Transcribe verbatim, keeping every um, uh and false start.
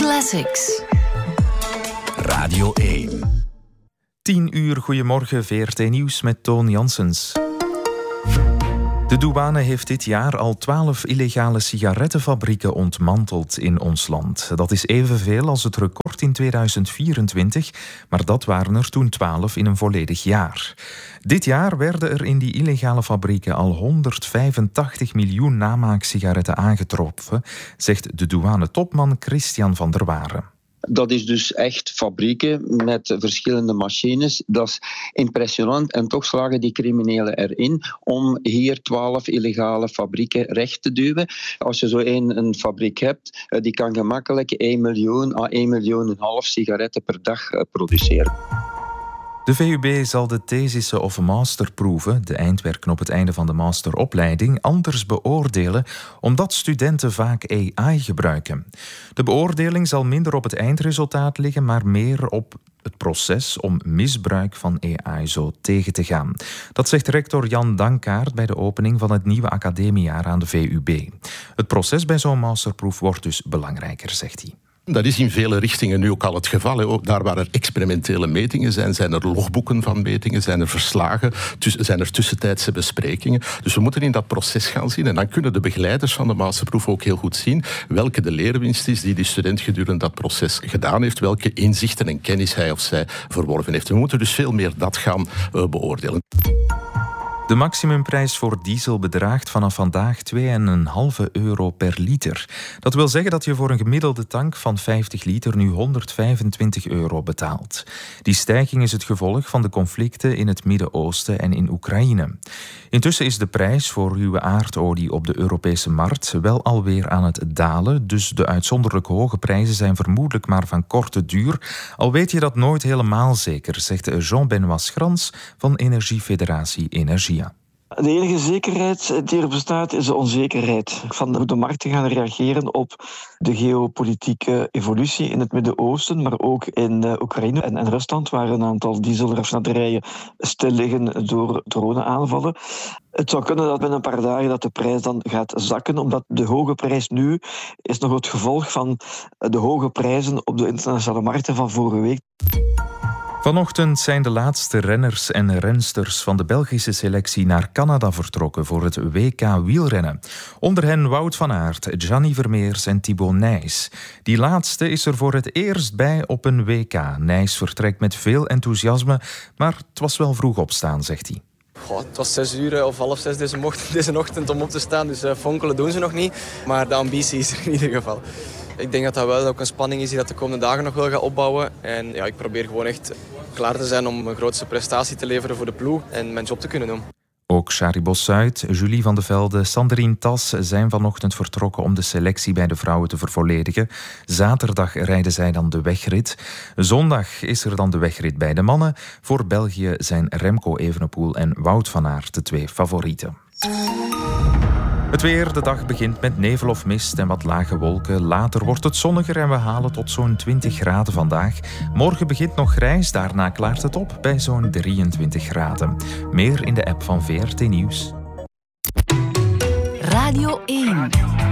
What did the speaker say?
Classics. Radio één. tien uur, goedemorgen, V R T Nieuws met Toon Janssens. De douane heeft dit jaar al twaalf illegale sigarettenfabrieken ontmanteld in ons land. Dat is evenveel als het record in tweeduizend vierentwintig, maar dat waren er toen twaalf in een volledig jaar. Dit jaar werden er in die illegale fabrieken al honderdvijfentachtig miljoen namaaksigaretten aangetroffen, zegt de douane-topman Christian van der Waren. Dat is dus echt fabrieken met verschillende machines. Dat is impressionant en toch slagen die criminelen erin om hier twaalf illegale fabrieken recht te duwen. Als je zo één een fabriek hebt, die kan gemakkelijk één miljoen à één miljoen en een half sigaretten per dag produceren. De V U B zal de thesische of masterproeven, de eindwerken op het einde van de masteropleiding, anders beoordelen, omdat studenten vaak A I gebruiken. De beoordeling zal minder op het eindresultaat liggen, maar meer op het proces om misbruik van A I zo tegen te gaan. Dat zegt rector Jan Dankaart bij de opening van het nieuwe academiejaar aan de V U B. Het proces bij zo'n masterproef wordt dus belangrijker, zegt hij. Dat is in vele richtingen nu ook al het geval. Ook daar waar er experimentele metingen zijn, zijn er logboeken van metingen, zijn er verslagen, zijn er tussentijdse besprekingen. Dus we moeten in dat proces gaan zien en dan kunnen de begeleiders van de masterproef ook heel goed zien welke de leerwinst is die die student gedurende dat proces gedaan heeft, welke inzichten en kennis hij of zij verworven heeft. We moeten dus veel meer dat gaan uh, beoordelen. De maximumprijs voor diesel bedraagt vanaf vandaag twee komma vijf euro per liter. Dat wil zeggen dat je voor een gemiddelde tank van vijftig liter nu honderdvijfentwintig euro betaalt. Die stijging is het gevolg van de conflicten in het Midden-Oosten en in Oekraïne. Intussen is de prijs voor ruwe aardolie op de Europese markt wel alweer aan het dalen, dus de uitzonderlijk hoge prijzen zijn vermoedelijk maar van korte duur, al weet je dat nooit helemaal zeker, zegt Jean-Benoît Schrans van Energiefederatie Energia. De enige zekerheid die er bestaat is de onzekerheid van hoe de markten gaan reageren op de geopolitieke evolutie in het Midden-Oosten, maar ook in Oekraïne en, en Rusland, waar een aantal dieselraffinaderijen stil liggen door droneaanvallen. Het zou kunnen dat binnen een paar dagen dat de prijs dan gaat zakken, omdat de hoge prijs nu is nog het gevolg van de hoge prijzen op de internationale markten van vorige week. Vanochtend zijn de laatste renners en rensters van de Belgische selectie naar Canada vertrokken voor het W K wielrennen. Onder hen Wout van Aert, Gianni Vermeers en Thibaut Nys. Die laatste is er voor het eerst bij op een W K. Nys vertrekt met veel enthousiasme, maar het was wel vroeg opstaan, zegt hij. Goh, het was zes uur of half zes deze, mocht, deze ochtend om op te staan, dus uh, fonkelen doen ze nog niet. Maar de ambitie is er in ieder geval. Ik denk dat dat wel ook een spanning is die dat de komende dagen nog wel gaat opbouwen. En ja, ik probeer gewoon echt klaar te zijn om mijn grootste prestatie te leveren voor de ploeg en mijn job te kunnen doen. Ook Shari Bos-Zuid, Julie van de Velde, Sandrine Tas zijn vanochtend vertrokken om de selectie bij de vrouwen te vervolledigen. Zaterdag rijden zij dan de wegrit. Zondag is er dan de wegrit bij de mannen. Voor België zijn Remco Evenepoel en Wout van Aert de twee favorieten. Het weer, de dag begint met nevel of mist en wat lage wolken. Later wordt het zonniger en we halen tot zo'n twintig graden vandaag. Morgen begint nog grijs, daarna klaart het op bij zo'n drieëntwintig graden. Meer in de app van V R T Nieuws. Radio één.